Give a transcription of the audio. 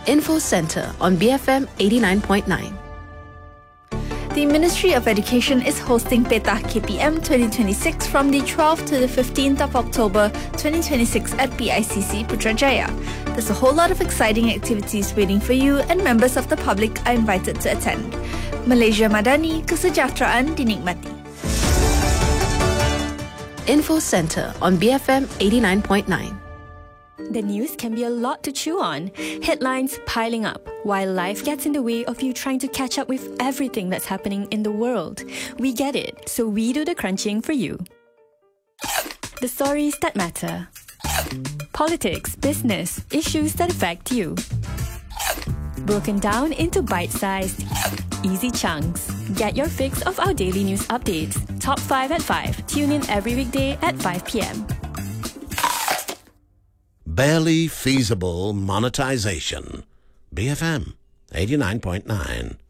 Info Center on BFM 89.9. The Ministry of Education is hosting Petah KPM 2026 from the 12th to the 15th of October 2026 at PICC Putrajaya. There's a whole lot of exciting activities waiting for you, and members of the public are invited to attend. Malaysia Madani, kesejahteraan dinikmati. Info Center on BFM 89.9. The news can be a lot to chew on. Headlines piling up, while life gets in the way of you trying to catch up with everything that's happening in the world. We get it, so we do the crunching for you. The stories that matter. Politics, business, issues that affect you. Broken down into bite-sized, easy chunks. Get your fix of our daily news updates. Top 5 at 5. Tune in every weekday at 5 p.m. Barely feasible monetization. BFM 89.9.